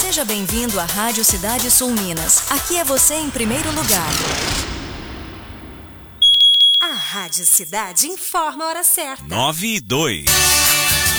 Seja bem-vindo à Rádio Cidade Sul Minas. Aqui é você em primeiro lugar. A Rádio Cidade informa a hora certa. 9:02.